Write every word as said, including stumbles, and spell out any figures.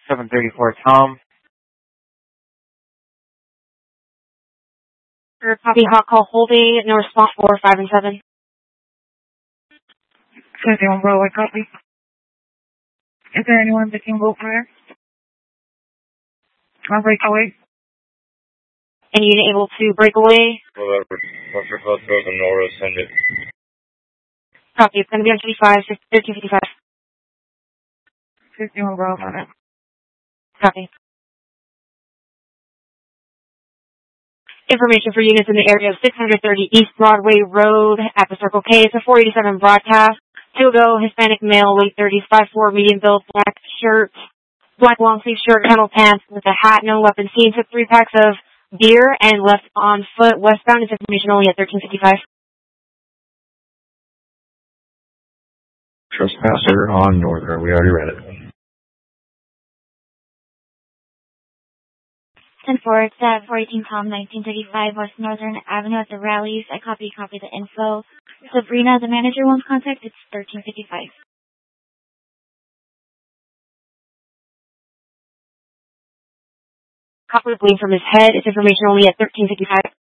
seven thirty-four, Tom. Copy, hot call holding, no response for five and seven. seventy-one Bravo, I copy. Is there anyone that can go fire? I'll break away. Any unit able to break away? Whatever. What's your code goes on Nora, send it. Copy, it's going to be on fifty-five, thirteen fifty-five. fifty-one Bravo, got it. Copy. Information for units in the area of six thirty East Broadway Road at the Circle K. It's a four eighty-seven broadcast. Two go, Hispanic male, late thirties, five four, medium build, black shirt, black long sleeve shirt, camel pants with a hat, no weapon seen. Took three packs of beer and left on foot westbound. It's information only at thirteen fifty-five. Trespasser on Northern. We already read it. ten four, it's at four eighteen Tom, nineteen thirty-five West Northern Avenue at the Rallies. I copy, copy the info. Sabrina, the manager wants contact. It's thirteen fifty-five. Copy bleeding from his head. It's information only at thirteen fifty-five.